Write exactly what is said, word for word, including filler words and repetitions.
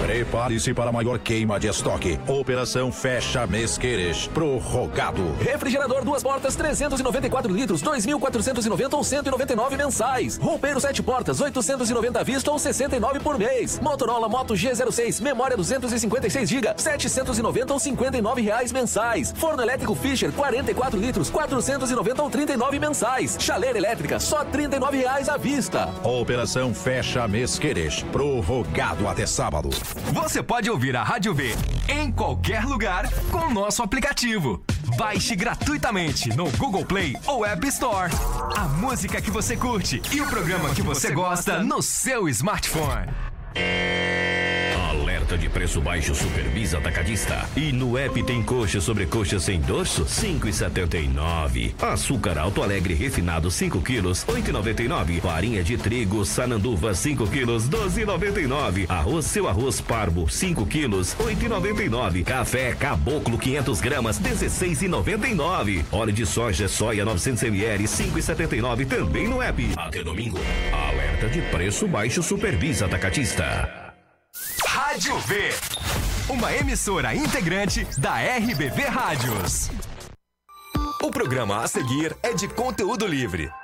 Prepare-se para a maior queima de estoque. Operação Fecha Mês Queires. Prorrogado. Refrigerador duas portas, trezentos e noventa e quatro litros, dois mil quatrocentos e noventa ou cento e noventa e nove mensais. Roupeiro sete portas, oitocentos e noventa à vista ou sessenta e nove por mês. Motorola Moto G zero seis, memória duzentos e cinquenta e seis gigas, setecentos e noventa ou cinquenta e nove reais mensais. Forno elétrico Fischer, quarenta e quatro litros, quatrocentos e noventa ou trinta e nove mensais. Chaleira elétrica, só trinta e nove reais à vista. Operação Fecha Mês Queires. Prorrogado até sábado. Você pode ouvir a Rádio V em qualquer lugar com o nosso aplicativo. Baixe gratuitamente no Google Play ou App Store. A música que você curte e o programa que você gosta no seu smartphone. Alerta de preço baixo Supervisa Atacadista. E no app tem coxa sobre coxa sem dorso, cinco e setenta e nove. Açúcar Alto Alegre refinado cinco quilos, oito e noventa e nove. Farinha de trigo Sananduva cinco quilos, doze e noventa e nove. Arroz Seu Arroz Parbo cinco quilos, oito e noventa e nove. Café Caboclo quinhentas gramas, dezesseis e noventa e nove. Óleo de soja Soia novecentos mililitros, cinco e setenta e nove também no app. Até domingo. Alerta de preço baixo Supervisa Atacadista. Rádio V, uma emissora integrante da R B V Rádios. O programa a seguir é de conteúdo livre.